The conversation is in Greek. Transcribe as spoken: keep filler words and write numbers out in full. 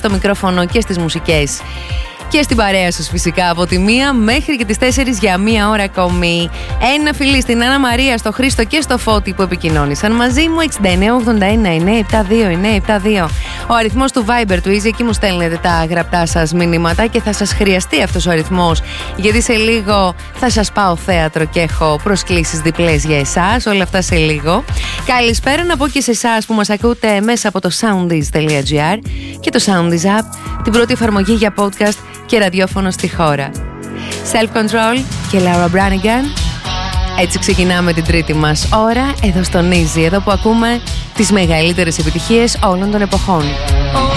στο μικρόφωνο και στις μουσικές και στην παρέα σας φυσικά από τη μία μέχρι και τις τέσσερις για μία ώρα ακόμη. Ένα φιλί στην Άννα Μαρία, στο Χρήστο και στο Φώτη που επικοινώνησαν μαζί μου. Εξήντα εννέα ογδόντα ένα εννέα επτά δύο εννέα επτά δύο. Ο αριθμός του Viber του Easy, εκεί μου στέλνετε τα γραπτά σας μηνύματα και θα σας χρειαστεί αυτός ο αριθμός, γιατί σε λίγο θα σας πάω θέατρο και έχω προσκλήσεις διπλές για εσάς. Όλα αυτά σε λίγο. Καλησπέρα να πω και σε εσάς που μας ακούτε μέσα από το soundease τελεία gr και το Soundease App, την πρώτη εφαρμογή για podcast και ραδιόφωνο στη χώρα. Self Control και Laura Branigan. Έτσι ξεκινάμε την τρίτη μας ώρα εδώ στον Easy, εδώ που ακούμε τις μεγαλύτερες επιτυχίες όλων των εποχών.